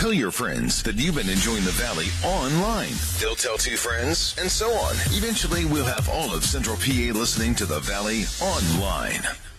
Tell your friends that you've been enjoying the Valley online. They'll tell two friends, and so on. Eventually, we'll have all of Central PA listening to the Valley online.